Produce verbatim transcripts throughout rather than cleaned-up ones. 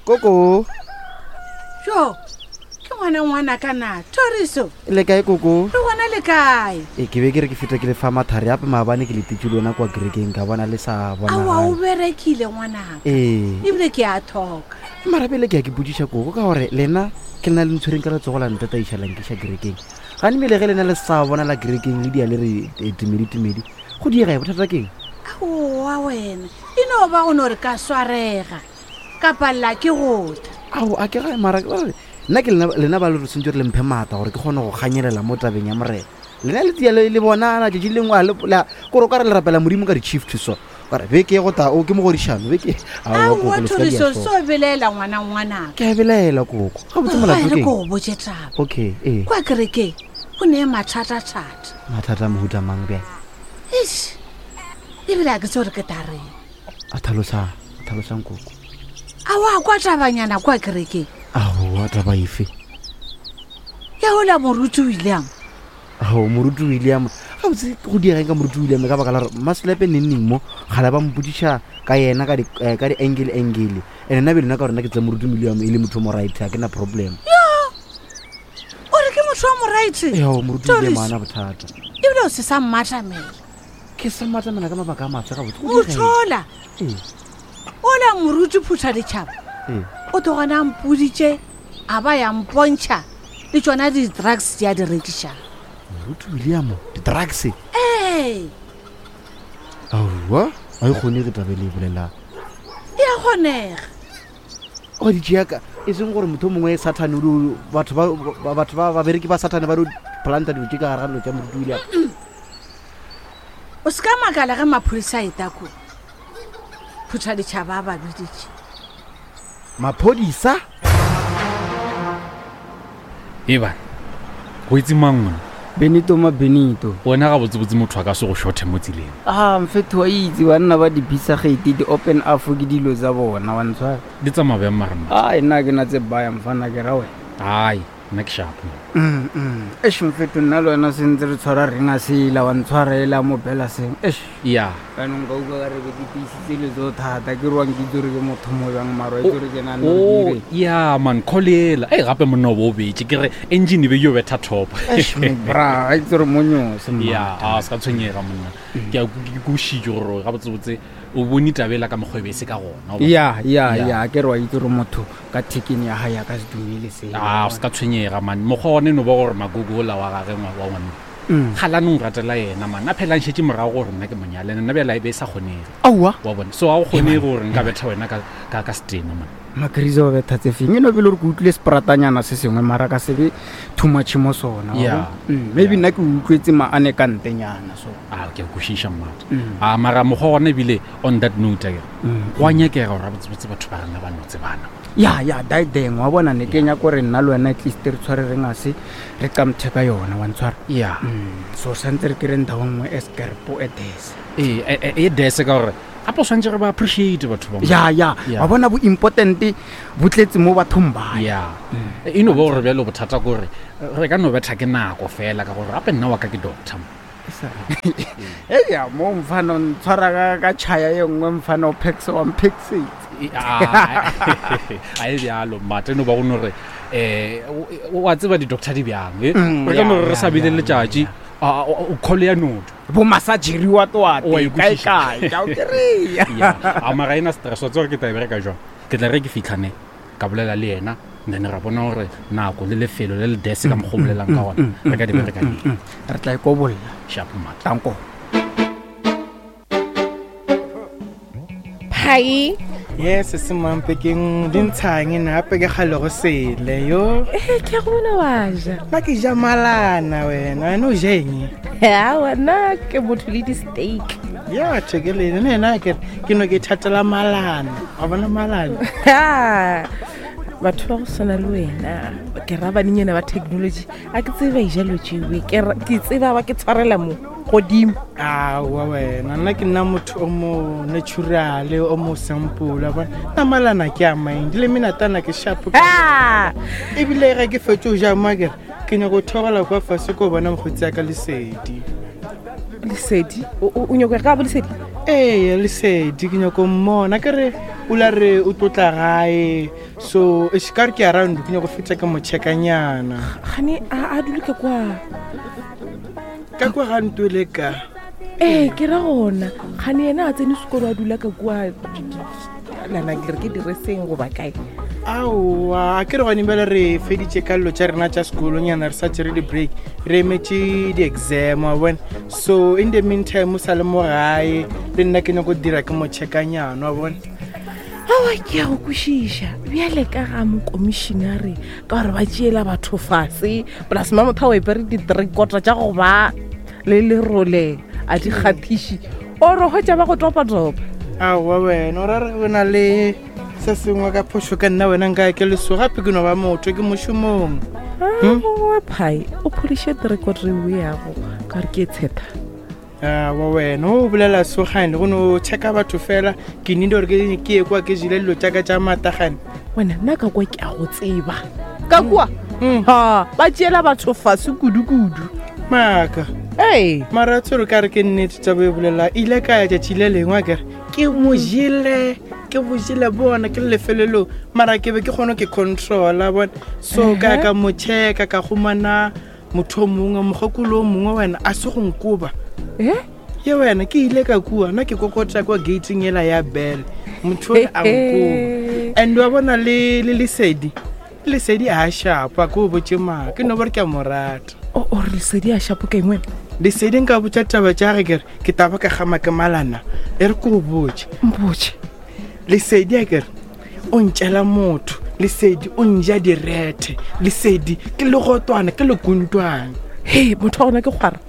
Koko. Jo. Ke ngwana ngwana kana Toriso. Le kae koko? Re gona le kae? E ke be ke re ke feta ke le fa mathari ape maabane ke le titse lona kwa kerekeng ka bona le sa bona. Awa o berekile ngwana. Eh. Ibile ke a thoka. Mara pele ke a ke putsisha koko ka gore lena ke nna le ntshwereng ka letsogo la ntata ishalang ke sha kerekeng. Ga ni mele ge lena le sa bona la kerekeng le dia le re timedi timedi. Go diega e bothata keng? Awa wena. Ino ba o no re ka swarega. Ka palla ke gota. Aw a ke ga mara nna ke lena ba le re sentse re le mphe mata gore ke kgone go ganyelela mo tabeng ya morena lena le tia le bonana je le ngwa le go ka re le rapela modimo ka di chief so gore be ke go ta o ke mo godishano be ke a wa Toriso so belela ngwana ngwana ke a belela koko ga botse molato ke go botse taba okay eh kwa kereke go ne mathata thata mathata mo huta mang be ish e bila ke tsore ke tare a thalosa a thalosang koko a wa kwa tabanyana kwa kereke aho wa taba ife ya hola moruti William aho moruti William ga botse go diega ka moruti William ka baka la maslepe nenning mo gala ba mpudisha ka yena ka di ka di angle angle ene na bele na ka rena ke tsa moruti William ile motho mo right ha ke na problem yo o re ke motho mo right yo moruti William ana bothata e bile o se sa mmatamela ke sa mmatamela ka mabaka a matsa ka botse o thola eh ola moruti phutha le tshaba eh o to gana mpuditse a ba ya mpontsha le tsona di drugs ya di rekisha moruti William di drugs eh awa ai khone ke tabele bolela ya khonega o di jiaka e seng gore motho mongwe satane o batho ba batho ba ba bereki ba satane ba ro planta di ka gara lo tsa moruti William o ska magala ga mapholisa itako phutha le tshaba ba biditse maphodisa eba go itse mang Benito ma Benito wena ga botse botse motho a ka se go shothe mo tsileng ah mfetho wa itse wa nna ba di bisa gate di open up ke dilo tsa bona wa ntshwa di tsa mabe marama ah ina ke na tse baya mfana ke ra we ai nna ke shapo mm mm esh mfetho nna lo na sentse re tshwara ringa sela wa ntshwarela mo bela seng esh ya kana ngo ga re be di tisi le zo thata ke rwang di tsore ke motho mo bang maro e tsore ke na oh no ya man kholela e gape monna bo betse ke re engine be yo betha top esh bra ai tsore monyo se ya a ska tshwenyega monna ke a go shije gore ga botse botse o boni tabela ka mogwebe se ka gona ya ya ya ke re wa itse re motho ka tikini ya ha ya ka se dumile se a ska tshwenyega man mo gone no ba gore magogola wa ga gengwa wa ngwana gala nong ratela yena man a phela ntshetse morago gore nna ke monyale nna be la e be sa kgonege awa wa bona so a go kgone gore nka betha wena ka ka ka stena man makrizo be thatse feng eno be le re go utlwe spratanyana se sengwe mara ka se be too much mo sona yeah maybe nna ke utlwetse maane ka ntenyana so a ke go shisha mmatha a mara mo gone bile on that note ke wa nyakega gore botse botse batho ba rena ba notse bana ya ya dai deng wa bona ne kenya gore nna lo wena at least re tshware re ngase re ka mtheka yona wa ntshwara ya so sentse re ke re ndawo ngwe escarpo edes eh e dese ka gore apo swantse re ba appreciate batho ba ya ya wa bona bo important butletse mo bathong ba ya ino bo re belo bothata gore re ka no betha ke nako fela ka gore ape nna wa ka ke doctor eh ya mo mfano ntshwara ka chaya ye ngwe mfano pex on pexi a e dialo mate no ba go no re eh wa tseba di doctor di byang eh re ka no re sa bile le tjatji a o khole ya noto bo masajiri wa toate kai kai ja o kereya ya a mara ina stress wa tsore ke tla bereka jwa ke tla re ke fitlhane ka bolela le yena nne ra bona gore nako le lefelo le le dese ka mogoblelang ka gona re ka di bereka di re tla go bolla sharp mat tanko Hi. Yes, se mampe ke dintshang ena hape ke gale go sele yo. Eh ke go bona wa ja. Ba ke ja malana wena no jeng. Ha wana ke motho le di steak. Ya tshekele ne na ke ke no ke thatela malana. A bona malana. Ha. Batho ba go sona le wena ke raba ninyana ba technology a ke tseba ijaloji we ke ke tseba ba ke tshwarela mo godimo ah wa wena nna ke nna motho o mo natural o mo sample ba na malana ke a mind le mina tana ke sharp ah e bile re ke fetso ja magere ke nya go thogela kwa fase ko bona mogotsi ya ka lesedi lesedi o nyoko ka bo lesedi eh lesedi ke nya go mmona ke re o la re o tlotla gae so e se ka re ke around ke nyako fetsa ke mo checkanyana gane a a dule ke kwa ka kwa ga ntwele ka ee ke ra gona gane ena a tsene sekolo a dula ka kwa lana ke re ke dire seng goba kae aowa ke re gone bele re feditše ka llo tša rena tša sekolonyana re sa tšere di-break re emetše di-exam wa bona so in the meantime o sa le mo gae le nna ke nyako dira ke mo checkanyana wa bona awa ke ya go kwešiša bjale ka ga mokomišenare ka gore ba tšeela batho fase polase ma motho a o epere di-three quarter tša go ba le lerole a di kgathiši ore go tša ba go topa-topa aowa wena o ra re go na le se sengwe ka phošo ka nna wena nka ke leso gape ke no ba motho ke mošomong awa pai o phodiše three quarter eo yago ka re ke e tshepa awa wena o bolela sogane go no checka batho fela ke ninde gore ke ye kwa ke jile dilo tšaka tša matagane wena nna ka kwa ke a go tseba ka kwa ha ba tšeela batho fase kudu-kudu maaka ee mara tshwere ka re ke nnete tša bo e bolela ile ka ya tšatšile lengwe kere ke mojile ke bojile bona ke lefelelo mara ke be ke kgone ke controla bona so ka ka mo checka ka khumana motho mongwe mogokolo mongwe wena a se go nkoba eh ye wena ke ile ka kua na ke kokotsa kwa gating ela ya bell motho a nkoba and wa bona le le lesedi lesedi a shapa go botse ma ke no bore ke morata o o lesedi a shapo ke ngwe lesedi nka botsa taba tša ge ke taba ka gama ke malana e re ko botse mbotse lesedi a kere o ntšela motho lesedi o nja direte lesedi ke legotwana ke lekuntwana he motho wa gona ke kgwara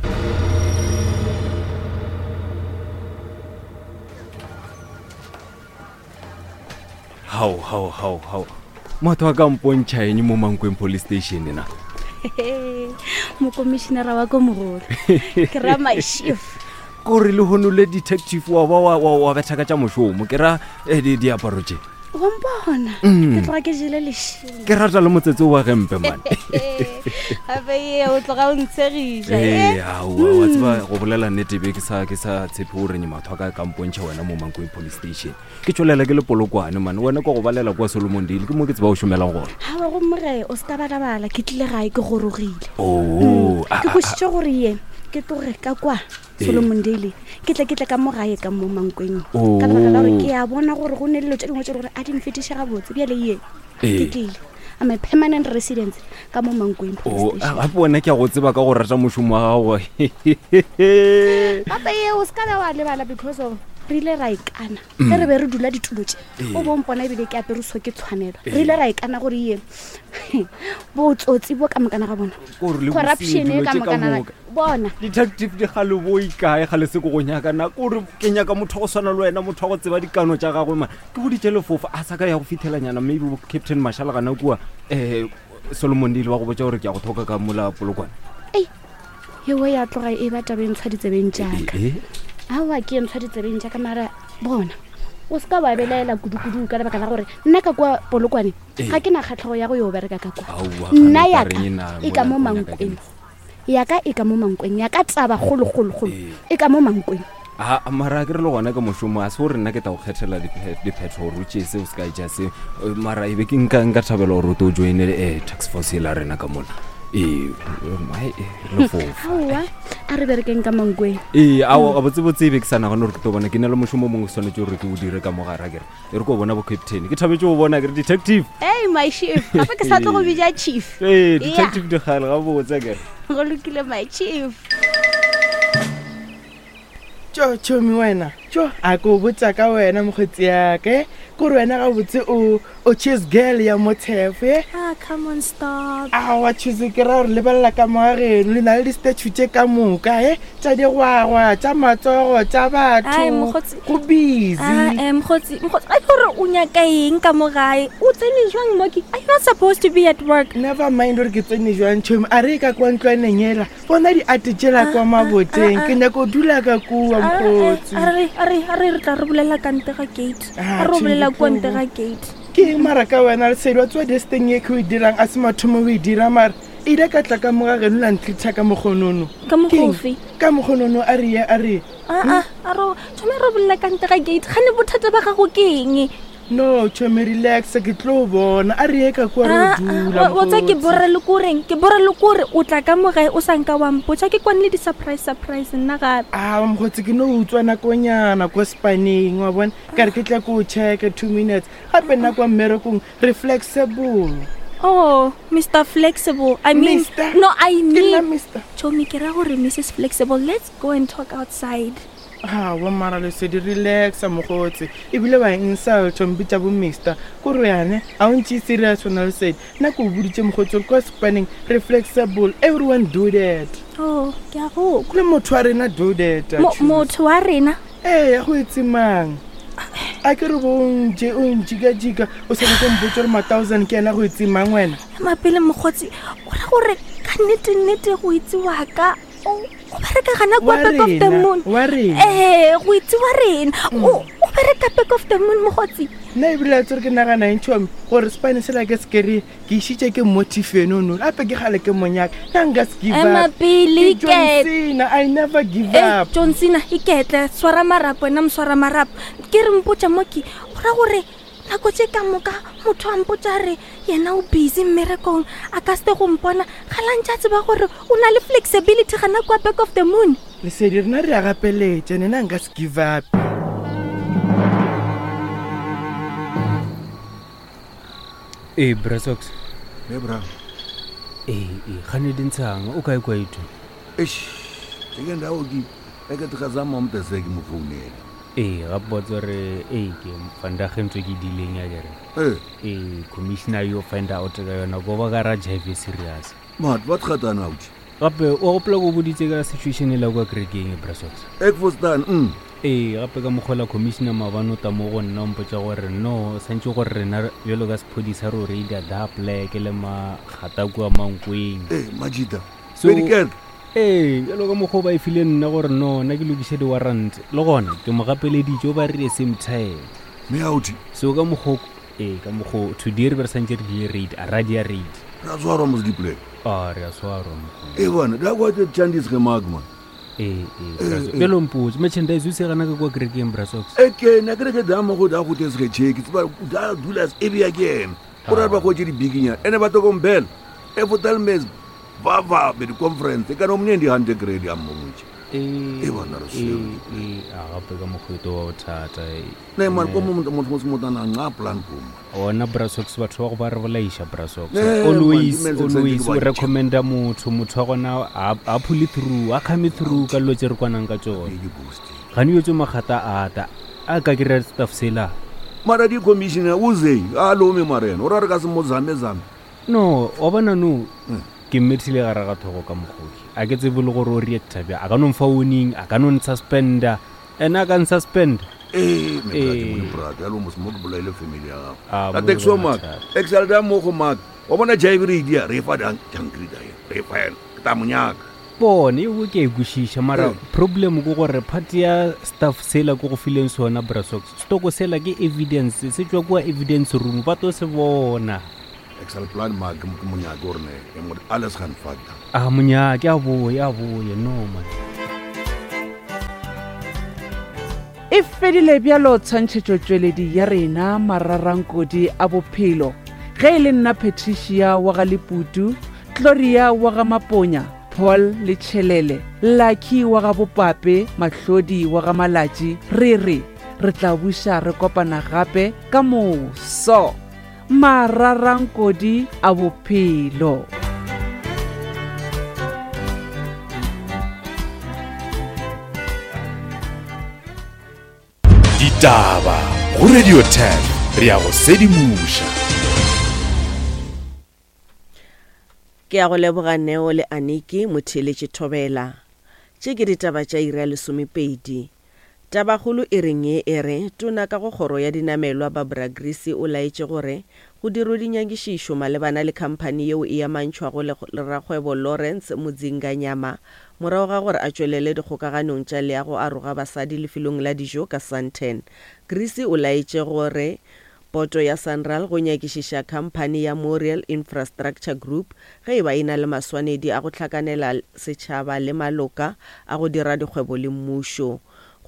hao hao hao hao motho wa ka mpontšha eng mo Mankweng police station na mokomišenara wa ko mogolo ke ra my chief kore le honole detective wa wa wa betha ka tša mošomo ke ra diaparo tše wa mpona ke tloga ke jele lešilo ke rata le motsetse wa gempe man gape ye o tloga o ntshegiša ee aowa wa tseba go bolela nnete be ke sa ke sa tshepe gore nyematho a ka kampontšha wena mo Mankweng police station ke tšwelela ke le polokwane man wena kwa go balela kwa Solomon Dale ke mo ke tseba o šomelang gona ga go mmore o se ka balabala ke tlile gae ke gorogile o ke kwešiše gore ye ke tloge ka kwa Solomon Dale ke tle ke tle ka mo gae ka mo Mankweng ka lebaka la gore ke a bona gore go ne le dilo tše dingwe tše gore a di mfetiše gabotse bjale ye ke tlile I'm a permanent resident ka mo Mankweng o gape wena ke a go tseba ka go rata mošomo wa gago gape ye o se ka ba wa lebala because of re ile ra ikana ge re be re dula ditulo tše o bompona ebile ke apereswa ke tshwanelo re ile ra ikana gore ye botsotsi bo ka mokana ga bona corruption e ka mokana bona detective di gale bo ikae gale se go nyaka na gore ke nyaka motho go swana le wena motho go tseba dikano tša gagwe ma ke go ditšele fofa a sa ka ya go fitlhelanyana maybe Captain Marshall gana kua um Solomon Dale wa go botsa gore ke ya go thoka ka mola polokwane ei yewo ya tloga e ba tabeng tshwa ditsebeng jaaka awa ke ntshwa ditsebeng jaaka mara bona o se ka ba belaela kudu-kudu ka lebaka la gore nna ka kwa polokwane ga ke na kgatlhego ya go yo bereka ka kwa nna yaka e ka mo Mankweng yaka e ka mo Mankweng yaka taba golo-golo-golo e ka mo Mankweng a mara ke re le gona ka mošomo a se gore nna ke ta go kgethela diphetho gore o tšee seo se ka etša se mara e be ke nka thabela gore o to o joine tax force e la rena ka mona ee le fofa aowa a re berekeng ka Mankweng ee a botsebotse e be ke sa nagane gore ke to bona ke na le mošomo mongwe tshwanetse gore ke o dire ka mogara kere e re ko bona bo captain ke thabetse go bona kere detective ei my chief gape ke sa tlo go bija chief ee detective digale ga botsa kere go lokile my chief tšo tšhomi wena tšo a ko botsa ka wena mokgotsi yake kore wena ga botse o choose girl ya motshefe ah come on stop a wa choose ke ra gore lebelela ka moga geno le na le di-statue tše ka moka e tša digwagwa tša matsogo tša batho go busy mokgotsi a gore o nyaka eng ka mo gae o tsene jwang moki are you not supposed to be at work never mind gore ke tsene jwang tšhomi a re ka kwa ntlwaneng ela bona di-ate tšela kwa maboteng ke nyako dula ka kua mokgotsi a re re tla re bolela ka nte ga gate a re bolela kwa nte ga gate ke mara ka wena lesedi wa tswa desteng ye ke o e dirang a se mathomo o e dira mara e ile ka tla ka moga geno la ntlitha ka mogonono ka mogofe ka mogonono a re a re a a a ro tshome re bolela ka nte ga gate ga ne bothata ba gago ke eng no chome relax ke tlo bona a re ka kwa re dula o tsa ke borra le kureng ke borra le kure o tla ka mo gae o sanka wa mpotsa ke kwanle di surprise surprise nna ga ah mkhotsi ke no utswa na konyana ko spanning wa bona ka re ke tla go check two minutes gape nna kwa mmerekong reflexible. Oh, Mister Flexible. I mean, Mister? no, I Kena mean, Mister. Chomi kera gore Missus Flexible. Let's go and talk outside. Ah, wa mara le se di relax mkhotsi ibile wa insult mbitsa bo Mister ko re yana a untsi serious on all side na go buditse mkhotsi ko spanning reflexible everyone do that. Oh, ke a go le motho wa rena do that. motho wa rena eh ya go itsimang a ke re bonje o njiga jiga o se go mbotsa re ma thousand ke yana go itsimang wena mapele mkhotsi o ra gore ka nnete nnete go itse wa ka o bereka gana kwa back of the moon eh go itse wa rena o bereka back of the moon mkhotsi na ibile tsore ke nagana intšhwa gore spine se la ke skeri ke ishitse ke motive no no ape ke gale ke monyaka nanga give up mapele ke Johnsina I never give eh up Johnsina iketle swara marapo nna mswara marapo ke re mpotsa moki ora gore la go tse ka moka motho a mpotsa re yena o busy mmerekong a ka ste go mpona galantsa tseba gore o na le flexibility gana kwa back of the moon le se di rena re a gapeletse nena nka give up. Eh Brasox eh bra eh eh khane dintshanga o kae kwa itho eish ke ndawo ki eke tkazama umtese ke mofounela eh ga botsa re eh ke fanda gentwe ke dileng ya jare eh eh commissioner yo find out ka yona go ba ga ra jive serious mat wat khatana out gape o go pla go boditse ka situation la kwa Krekeng Brasox ek fostan mm eh gape ka mogola commissioner mabano ta mo go nna mpotsa gore no santse gore rena yelo ga sepodisa ro re ida da black le ma gata kwa mankweng eh majida so medical eh yelo ga mogo ba ifile nna gore no na ke lokise di warrant le gona ke mo gapeleditse o ba re same time me out so ka mogo eh ka mogo to dire ba santse re read a radio read ra swaro mo di play ah re swaro eh bona da go te chandis ke magma eh eh belo mputse merchandise u se gana ka kwa Krekeng Brasox eke na kre ke dama go da go te se check tsa da dulas e bi again ora ba go di biginya ene ba to kombel e fotal mes va va be di conference ka no mnyendi hande grade ya mmuji eh e bona re se eh a gape ka mogweto wa thata ne man ko mo mo mo mo tana nga plan ko ona Brasox batho ba go ba re bolaisha Brasox always always we recommend motho motho gona a pull through a come through ka lo tse re kwanang ka tsone gani yo tso magata ata a ka kira staff sela mara di commissioner uze a lo me marena ora re ka se mo zame zame no obana no ke mmetsile ga ra ga thogo ka mogoki a ke tse bole gore o react bya a ka no mfauning a ka no suspender ena ka suspend eh me ka mo brother alo mo mo bola ile family ya a texo mak excel da mo go mak o bona jaibri dia re fa dan jangri da re fa ta munyaka bone o ke gushisha mara problem go gore party ya staff sela go go fileng sona Brasox stoko sela ke evidence se tswa kwa evidence room ba to se bona excel plan mag munyaka orne e mo alles gaan fakta ah munyaka ya bo ya bo ye no man e fedile bjalo tshwantšhetšo tšweledi ya rena mararankodi a bophelo ge e le nna Patricia wa ga Leputu, Gloria wa ga Maponya, Paul le Tšhelele, Lucky wa ga Bopape, Mahlodi wa ga Malatši re re re tla buša re kopana gape ka moso mararankodi a bophelo. Ditaba go Radio ten re ya go sedimuša. Ke a go leboga Neo le Aniki Motheletše Thobela. Tše ke ditaba tša ira lesomepedi. Tabagolo e reng e ere tona ka go kgoro ya dinamelwa ba Bragrisi o laetše gore go diro dinyakišišo malebana le khamphani yeo e amantšhwago le ragwebo Lawrence Mudzinganyama morago ga gore a tšwelele dikgokaganong tša leago a roga basadi lefelong la dijo ka Sandton. Grisi o laetše gore poto ya Sanral go nyakišiša khamphani ya Moriel Infrastructure Group ge e ba ena le maswanedi a go tlhakanela setšhaba le maloka a go dira dikgwebo le mmušo.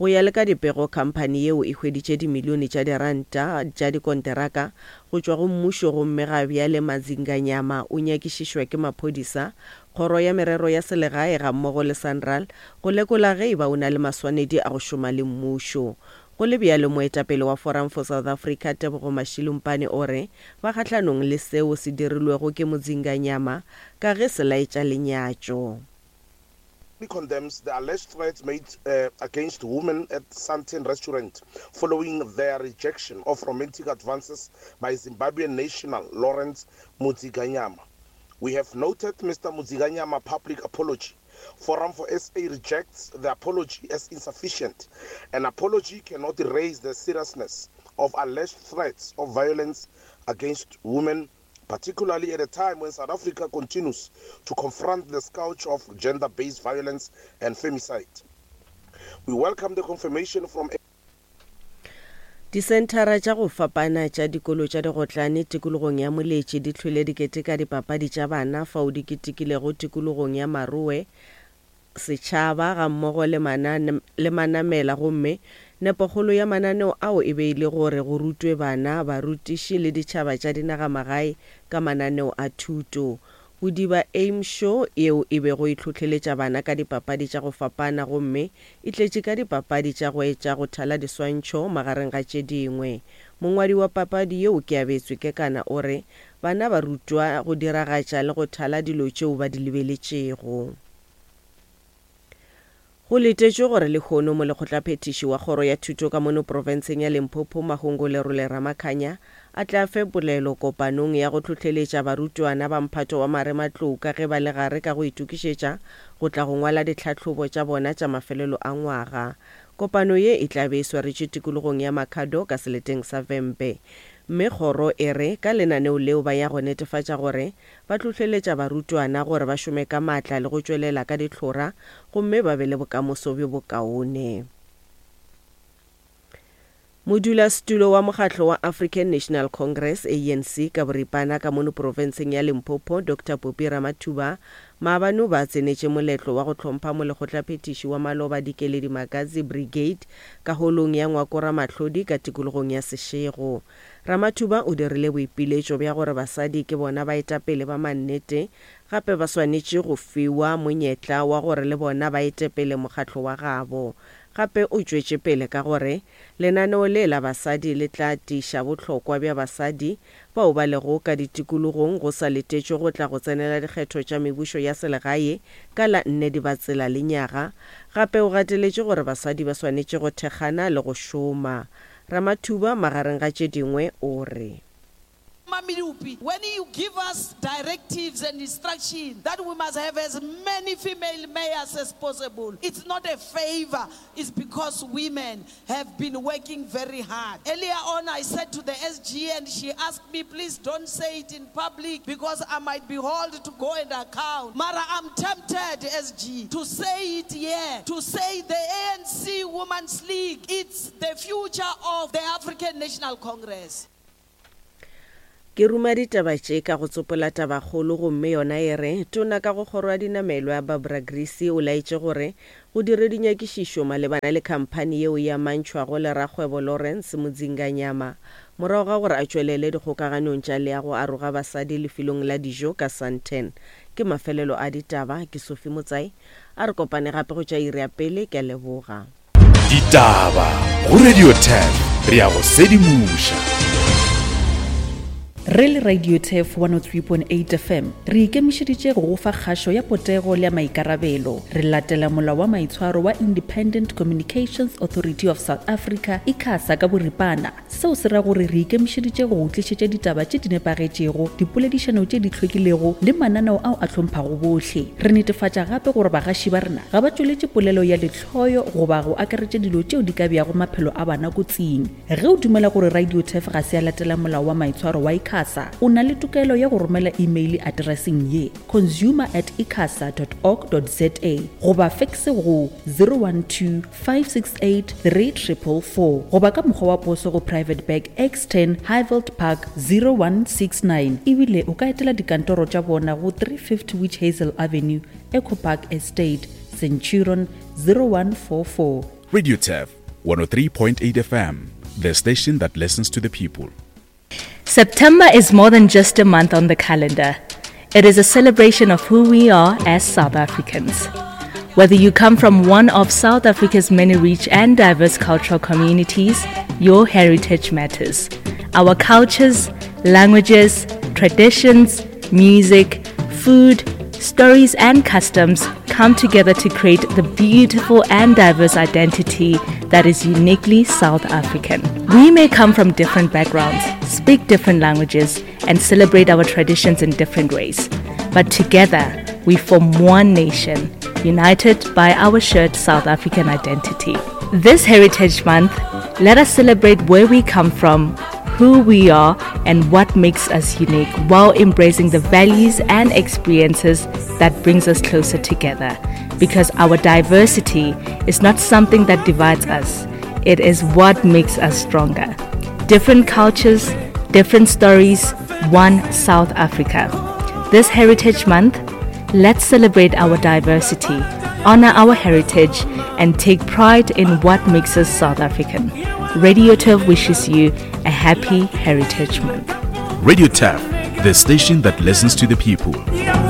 go ya le ka dipego khamphane yeo e hweditše dimilione tša diranta tša dikonteraka go tšwa go mmušo gomme ga bjale Mazinganyama o nyakišišwa ke maphodisa, kgoro ya merero ya selegae ga mmogo le Sanral go lekola ge e ba o na le maswanedi a go šoma le mmušo. Go le bjalo moetapele wa Forum for South Africa Tebogo Mashilumpane ore ba kgahlanong le seo se dirilwego ke Mozinganyama ka ge se laetša lenyatšo. Condemns the alleged threats made uh, against women at Santen restaurant following their rejection of romantic advances by Zimbabwean national Lawrence Muzinganyama. We have noted Mister Muzinganyama's public apology. Forum for S A rejects the apology as insufficient. An apology cannot erase the seriousness of alleged threats of violence against women, particularly at a time when South Africa continues to confront the scourge of gender-based violence and femicide. We welcome the confirmation from Disentara tša go fapana tša dikolo tša digotlane tikologong ya Moletši di hlwele dikete ka dipapadi tša bana fao di ketekilego tikologong ya Maroe, setšhaba ga mmogo le manamela gomme nepogolo ya mananeo ao e beile gore go rutwe bana barutiši le ditšhaba tša dinagamagae ka mananeo a thuto. Go diba aim show eo e be go itlhotlheletša bana ka dipapadi tša go fapana gomme e tletše ka dipapadi tša go etša go thala diswantšho magareng ga tše dingwe. Mongwadi wa papadi yeo ke abetswe ke kana ore bana ba rutwa go diragatša le go thala dilo tšeo ba di lebeletšego. Go letetšwe gore lekgono mo lekgotlaphethiši wa kgoro ya thuto ka mono profenseng ya Limpopo Mahungu Lerole Ramakhanya a tla fepolelo kopanong ya go tlhotlheletša barutwana ba mphato wa marematlou ka ge ba le gare ka go itukišetša go tla go ngwala ditlhatlhobo tša bona tša mafelelo a ngwaga. Kopano ye e tla be e swaretše tikologong ya Makhado ka seleteng sa Vempe. Mme kgoro e re ka lenaneo leo ba ya go netefatša gore ba tlhotlheletša barutwana gore ba šome ka maatla le go tšwelela ka ditlhora gomme ba be le bokamoso bjo bokaone. Modulasetulo wa mokgatlo wa African National Congress A N C ka boripana ka mono profenseng ya Limpopo Doctor Popi Ramathuba maabano ba tsenetše moletlo wa go tlhompha molekgotlaphethiši wa maloba dikeledi Makazi Brigade ka holong ya Ngwakora Mahlodi ka tikologong ya Seshego. Ramathuba o dirile boipiletšo bja gore basadi ke bona ba etapele ba mannete gape ba swanetše go fiwa monyetla wa gore le bona ba etepele mokgatlo wa gabo. Gape o tšwetše pele ka gore lenaneo le la basadi le tla tiša bohlokwa bja basadi bao ba lego ka ditikologong go sa letetšwe go tla go tsenela dikgetho tša mebušo ya selegae ka la nne di ba tsela lenyaga. Gape o gateletše gore basadi ba swanetše go thekgana le go šoma. Ramathuba magareng ga tše dingwe o re when you give us directives and instructions that we must have as many female mayors as possible, it's not a favor, it's because women have been working very hard. Earlier on I said to the S G and she asked me, please don't say it in public because I might be hauled to go and account. Mara, I'm tempted, S G, to say it here, to say the A N C Women's League, it's the future of the African National Congress. Ke ruma ditaba tše ka go tsopola tabakgolo gomme yona e re tona ka go kgoro ya dinamelwa ya Barbara Grisi o laetše gore go dire dinyakišišo malebana le khamphane yeo ya mantšhwago le rakgwebo Lawrence Muzinganyama morago ga gore a tšwelele dikgokaganong tša leago a roga basadi lefilong la dijo ka Santen. Ke mafelelo a ditaba ke Sophie Motsai a re kopane gape go tša iri ya pele ke leboga. Ditaba go Radio ten re ya go sedimuša. Re le Radio Tef one oh three point eight F M re ikemišeditše go go fa kgašo ya potego le ya maikarabelo. Re latela molao wa maitshwaro wa Independent Communications Authority of South Africa ICASA ka boripana. Seo se ra gore re ikemišeditše go tlišetša ditaba tše di nepagetšego, dipoledišano tše di hlwekilego le mananeo ao a hlomphang bohle. Re netefatša gape gore bagaši ba rena ga ba tšweletše polelo ya lehloyo goba go akaretša dilo tšeo di ka bjago maphelo a bana kotsing. Ge o dumela gore Radio Tef ga se a latela molao wa maitshwaro wa ICASA, o na le tokelo ya go romela email addressing ye consumer at icasa dot org dot za goba faxe go zero one two five six eight three four four four goba ka mokgwa wa poso go Private Bag X ten Highveld Park zero one six nine. Ebile o ka etela dikantoro tša bona go three fifty Witch Hazel Avenue, Eco Park Estate, Centurion zero one four four. Radio T E F, one oh three point eight F M, the station that listens to the people. September is more than just a month on the calendar. It is a celebration of who we are as South Africans. Whether you come from one of South Africa's many rich and diverse cultural communities, your heritage matters. Our cultures, languages, traditions, music, food, stories and customs come together to create the beautiful and diverse identity that is uniquely South African. We may come from different backgrounds, speak different languages, and celebrate our traditions in different ways. But together, we form one nation, united by our shared South African identity. This Heritage Month, let us celebrate where we come from, who we are, and what makes us unique, while embracing the values and experiences that brings us closer together. Because our diversity is not something that divides us, it is what makes us stronger. Different cultures, different stories, one South Africa. This Heritage Month, let's celebrate our diversity, honor our heritage, and take pride in what makes us South African. Radio T E F wishes you a happy Heritage Month. Radio T E F, the station that listens to the people.